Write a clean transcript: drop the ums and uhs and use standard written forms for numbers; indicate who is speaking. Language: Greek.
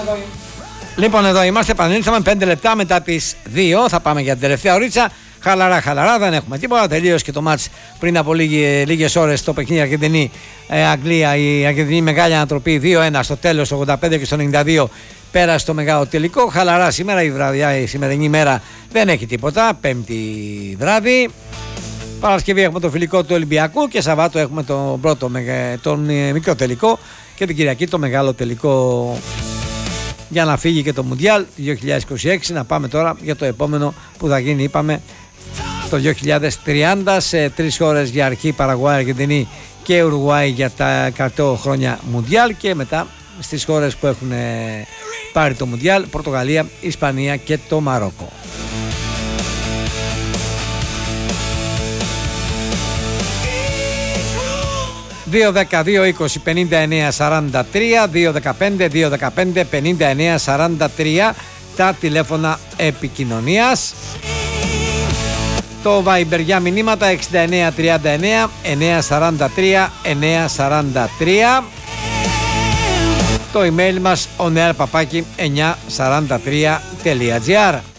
Speaker 1: Λοιπόν, εδώ είμαστε, επανήλθαμε 5 λεπτά μετά τις 2. Θα πάμε για την τελευταία ωρίτσα. Χαλαρά, δεν έχουμε τίποτα. Τελείωσε και το μάτς πριν από λίγες ώρες το παιχνίδι Αργεντινή-Αγγλία. Η Αργεντινή μεγάλη ανατροπή 2-1 στο τέλος, στο 85 και στο 92. Πέρασε το μεγάλο τελικό. Χαλαρά σήμερα, η σημερινή μέρα δεν έχει τίποτα. Πέμπτη βράδυ. Παρασκευή έχουμε το φιλικό του Ολυμπιακού και Σαββάτο έχουμε τον μικρό τελικό και την Κυριακή το μεγάλο τελικό για να φύγει και το Μουντιάλ 2026. Να πάμε τώρα για το επόμενο που θα γίνει, είπαμε, το 2030 σε 3 χώρες για αρχή, Παραγουάη, Αργεντινή και Ουρουάη για τα 100 χρόνια Μουντιάλ, και μετά στις χώρες που έχουν πάρει το Μουντιάλ, Πορτογαλία, Ισπανία και το Μαρόκο. 2-10-2-20-59-43, 2-15-2-15-59-43 τα τηλέφωνα επικοινωνίας. Το Viber για μηνύματα 69-39 943 943. Το email μας oneair@943.gr.